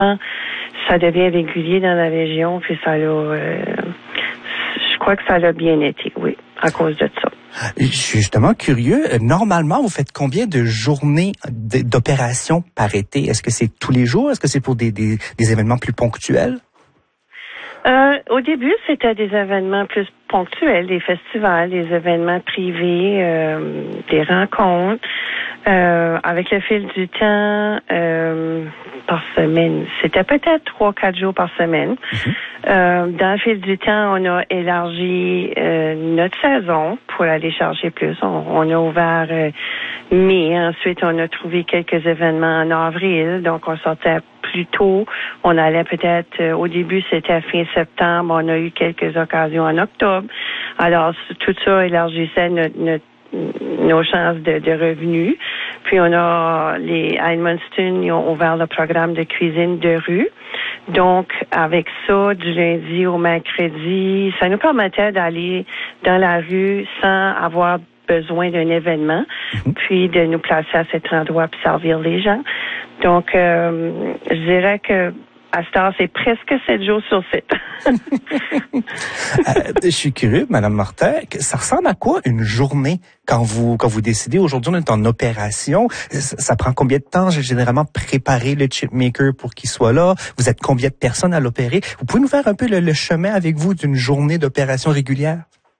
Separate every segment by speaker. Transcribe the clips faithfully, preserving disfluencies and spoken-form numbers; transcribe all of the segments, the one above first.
Speaker 1: ça devient régulier dans la région, puis ça l'a, euh, je crois que ça l'a bien été, oui, à cause de ça.
Speaker 2: Je suis justement curieux. Normalement, vous faites combien de journées d'opération par été? Est-ce que c'est tous les jours? Est-ce que c'est pour des, des, des événements plus ponctuels?
Speaker 1: Euh, au début, c'était des événements plus ponctuels, des festivals, des événements privés, euh, des rencontres. Euh, avec le fil du temps, euh, par semaine, c'était peut-être trois, quatre jours par semaine. Mm-hmm. Euh, dans le fil du temps, on a élargi euh, notre saison pour aller chercher plus. On, on a ouvert euh, mai. Ensuite, on a trouvé quelques événements en avril. Donc, on sortait plus tôt. On allait peut-être, euh, au début, c'était fin septembre. On a eu quelques occasions en octobre. Alors, tout ça élargissait notre, notre nos chances de, de revenus. Puis on a les à Edmundston, ils ont ouvert le programme de cuisine de rue. Donc, avec ça, du lundi au mercredi, ça nous permettait d'aller dans la rue sans avoir besoin d'un événement, mm-hmm. puis de nous placer à cet endroit pour servir les gens. Donc, euh, je dirais que à cette heure, c'est presque sept jours sur sept.
Speaker 2: euh, je suis curieux, Madame Martin, ça ressemble à quoi une journée quand vous quand vous décidez aujourd'hui on est en opération? Ça, ça prend combien de temps? J'ai généralement préparé le chip maker pour qu'il soit là. Vous êtes combien de personnes à l'opérer? Vous pouvez nous faire un peu le, le chemin avec vous d'une journée d'opération régulière?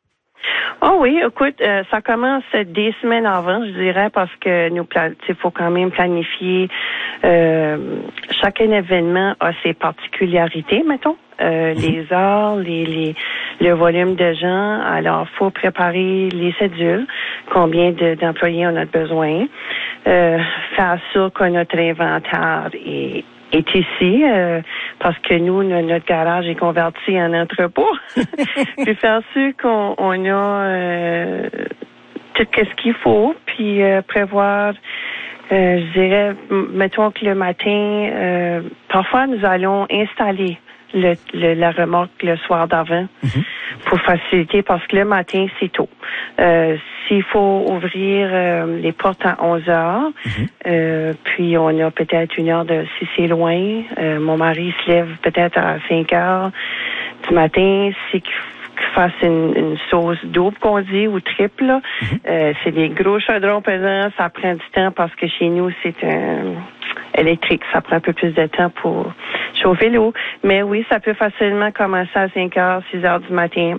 Speaker 1: Oh oui, écoute, euh, ça commence des semaines avant, je dirais, parce que nous, il faut quand même planifier. Euh, chacun événement a ses particularités, mettons, euh, mm-hmm. les heures, les, les, le volume de gens. Alors, faut préparer les cédules, combien de, d'employés on a besoin, euh, faire sûr que notre inventaire est est ici, euh, parce que nous, notre garage est converti en entrepôt. Puis faire sûr qu'on on a euh, tout ce qu'il faut, puis euh, prévoir, euh, je dirais, mettons que le matin, euh, parfois nous allons installer le, le, la remorque le soir d'avant mm-hmm. pour faciliter, parce que le matin, c'est tôt. Euh, s'il faut ouvrir euh, les portes à onze heures, mm-hmm. euh, puis on a peut-être une heure de, si c'est loin, euh, mon mari se lève peut-être à cinq heures du matin, c'est qu'il fasse une, une sauce double qu'on dit, ou triple. Mm-hmm. Euh, c'est des gros chaudrons pesants, ça prend du temps parce que chez nous, c'est un électrique. Ça prend un peu plus de temps pour chauffer l'eau. Mais oui, ça peut facilement commencer à cinq heures, six heures du matin.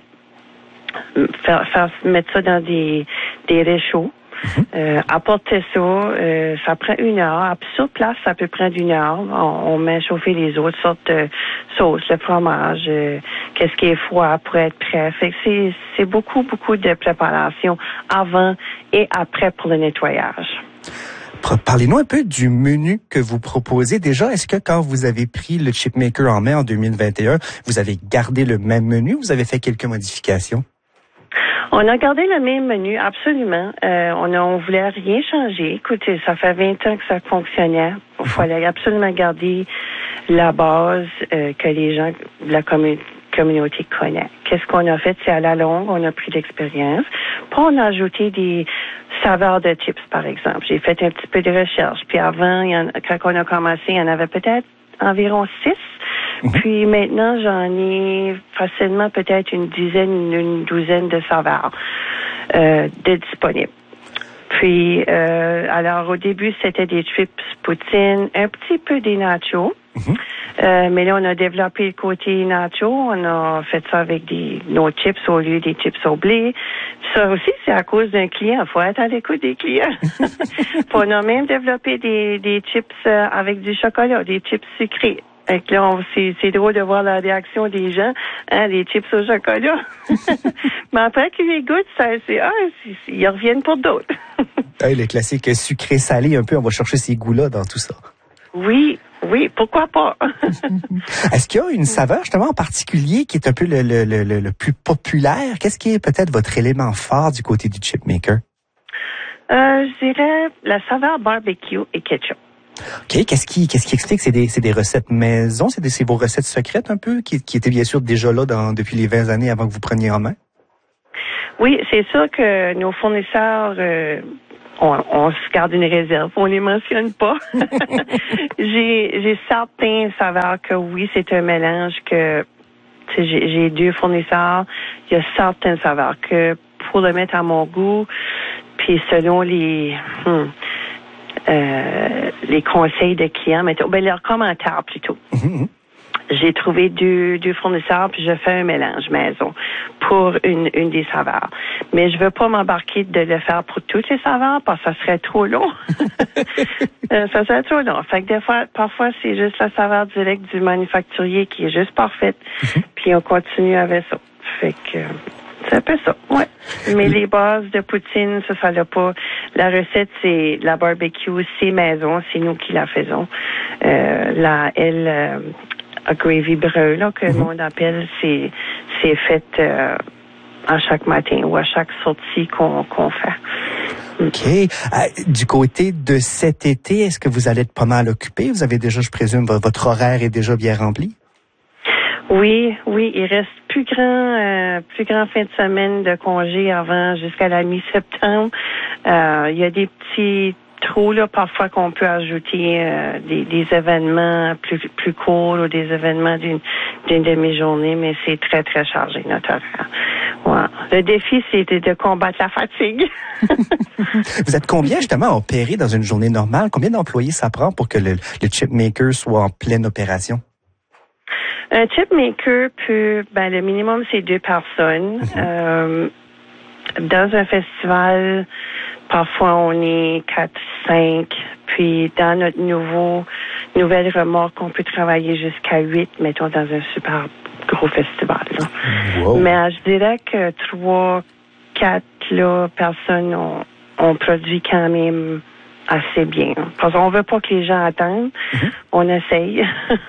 Speaker 1: Faire, faire mettre ça dans des, des réchauds. Mm-hmm. Euh, apporter ça, euh, ça prend une heure. Sur place, ça peut prendre une heure. On, on met chauffer les autres sortes de sauces, le fromage, euh, qu'est-ce qui est froid pour être prêt. Fait que c'est, c'est beaucoup, beaucoup de préparation avant et après pour le nettoyage.
Speaker 2: Parlez-nous un peu du menu que vous proposez. Déjà, est-ce que quand vous avez pris le chip maker en mai en deux mille vingt et un, vous avez gardé le même menu ou vous avez fait quelques modifications?
Speaker 1: On a gardé le même menu, absolument. Euh, on, a, on voulait rien changer. Écoutez, ça fait vingt ans que ça fonctionnait. Il fallait absolument garder la base euh, que les gens de la commu- communauté connaissent. Qu'est-ce qu'on a fait? C'est à la longue, on a pris l'expérience. Puis on a ajouté des saveurs de chips, par exemple. J'ai fait un petit peu de recherche. Puis avant, il y en, quand on a commencé, il y en avait peut-être environ six. Puis maintenant, j'en ai facilement peut-être une dizaine, une douzaine de saveurs euh, de disponibles. Puis, euh, alors au début, c'était des chips poutine, un petit peu des nachos. Mm-hmm. Euh, mais là, on a développé le côté nacho. On a fait ça avec des nos chips au lieu des chips au blé. Ça aussi, c'est à cause d'un client. Il faut être à l'écoute des clients. On a même développé des, des chips avec du chocolat, des chips sucrés. Fait que là, on, c'est, c'est drôle de voir la réaction des gens, hein, les chips au chocolat. Mais après qu'ils les goûtent, ça, c'est, ah, c'est, c'est, ils reviennent pour d'autres.
Speaker 2: Hey, le classique sucré-salé, un peu, on va chercher ces goûts-là dans tout ça.
Speaker 1: Oui, oui, pourquoi pas?
Speaker 2: Est-ce qu'il y a une saveur, justement, en particulier qui est un peu le, le, le, le plus populaire? Qu'est-ce qui est peut-être votre élément fort du côté du chip maker?
Speaker 1: Euh, je dirais la saveur barbecue et ketchup.
Speaker 2: OK. Qu'est-ce qui, qu'est-ce qui explique? C'est des, c'est des recettes maison? C'est, des, c'est vos recettes secrètes un peu qui, qui étaient bien sûr déjà là dans, depuis les vingt années avant que vous preniez en main?
Speaker 1: Oui, c'est sûr que nos fournisseurs, euh, on, on se garde une réserve, on les mentionne pas. j'ai, j'ai certains saveurs que oui, c'est un mélange que, tu sais, j'ai, j'ai deux fournisseurs. Il y a certaines saveurs que pour le mettre à mon goût, puis selon les, hmm, euh, les conseils de clients, mais, ben, leurs commentaires plutôt. Mm-hmm. J'ai trouvé deux, deux fournisseurs, puis je fais un mélange maison pour une, une des saveurs. Mais je veux pas m'embarquer de le faire pour toutes les saveurs parce que ça serait trop long. Ça serait trop long. Fait que des fois, parfois, c'est juste la saveur directe du manufacturier qui est juste parfaite. Mm-hmm. Puis on continue avec ça. Fait que c'est un peu ça, ouais. Mais les bases de poutine, ça, ça l'a pas. La recette, c'est la barbecue, c'est maison, c'est nous qui la faisons. Euh, la, elle, euh, a gravy brun, là, que mm-hmm. le monde appelle, c'est, c'est fait euh, à chaque matin ou à chaque sortie qu'on, qu'on fait.
Speaker 2: OK. Euh, du côté de cet été, est-ce que vous allez être pas mal occupé? Vous avez déjà, je présume, votre horaire est déjà bien rempli?
Speaker 1: Oui, oui, il reste plus grand, euh, plus grand fin de semaine de congé avant jusqu'à la mi-septembre. Euh, il y a des petits trous là parfois qu'on peut ajouter euh, des, des événements plus plus courts ou des événements d'une d'une demi-journée, mais c'est très très chargé notre horaire. Ouais. Le défi, c'était de combattre la fatigue.
Speaker 2: Vous êtes combien justement opéré dans une journée normale? Combien d'employés ça prend pour que le, le chip maker soit en pleine opération?
Speaker 1: Un chip maker peut, ben le minimum c'est deux personnes. Mm-hmm. Euh, dans un festival, parfois on est quatre, cinq. Puis dans notre nouveau nouvelle remorque, on peut travailler jusqu'à huit, mettons dans un super gros festival. Là. Wow. Mais je dirais que trois, quatre là personnes, on, on produit quand même assez bien. Parce qu'on veut pas que les gens attendent. Mm-hmm. On essaye.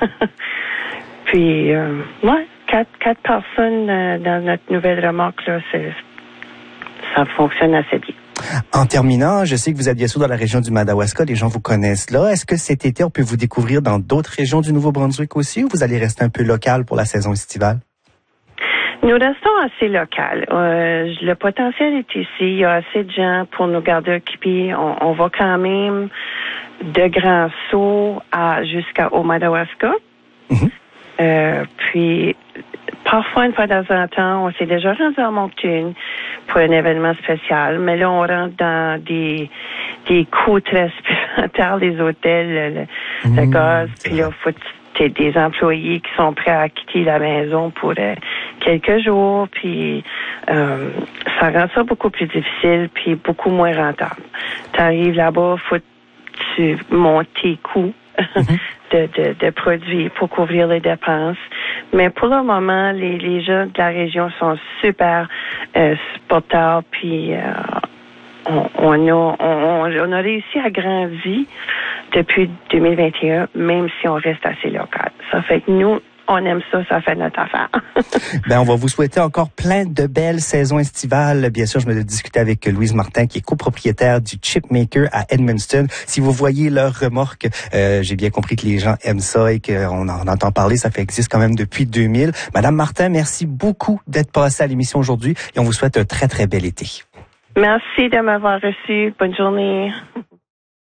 Speaker 1: Puis, euh, ouais, quatre, quatre personnes euh, dans notre nouvelle remorque, là, c'est, ça fonctionne assez bien.
Speaker 2: En terminant, je sais que vous êtes bien sûr dans la région du Madawaska, les gens vous connaissent là. Est-ce que cet été, on peut vous découvrir dans d'autres régions du Nouveau-Brunswick aussi, ou vous allez rester un peu local pour la saison estivale?
Speaker 1: Nous restons assez local. Euh, le potentiel est ici. Il y a assez de gens pour nous garder occupés. On, on va quand même de grands sauts à, jusqu'au Madawaska. Mm-hmm. Euh, puis, parfois, une fois de temps en temps, on s'est déjà rendu à Moncton pour un événement spécial, mais là, on rentre dans des des coûts très supplémentaires, les hôtels, le, mmh, le gaz, puis là, faut t'as des employés qui sont prêts à quitter la maison pour euh, quelques jours, puis euh, ça rend ça beaucoup plus difficile, puis beaucoup moins rentable. T'arrives là-bas, faut que tu montes tes coûts. Mm-hmm. de, de, de produits pour couvrir les dépenses. Mais pour le moment, les, les gens de la région sont super euh, supporters, puis euh, on, on, a, on, on a réussi à grandir depuis deux mille vingt et un, même si on reste assez local. Ça fait que nous, on aime ça, ça fait notre affaire.
Speaker 2: Ben, on va vous souhaiter encore plein de belles saisons estivales. Bien sûr, je me discuter avec Louise Martin, qui est copropriétaire du Chip Maker à Edmundston. Si vous voyez leur remorque, euh, j'ai bien compris que les gens aiment ça et qu'on en entend parler. Ça fait existe quand même depuis deux mille. Madame Martin, merci beaucoup d'être passée à l'émission aujourd'hui et on vous souhaite un très, très bel été.
Speaker 1: Merci de m'avoir reçu. Bonne journée.